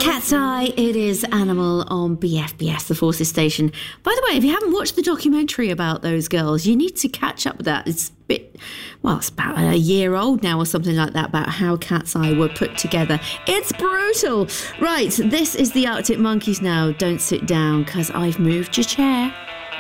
Cat's Eye, it is Animal on BFBS, the Forces station. By the way, if you haven't watched the documentary about those girls, you need to catch up with that. It's it's about a year old now or something like that, about how Cat's Eye were put together. It's brutal. Right, this is the Arctic Monkeys now. Don't sit down, because I've moved your chair.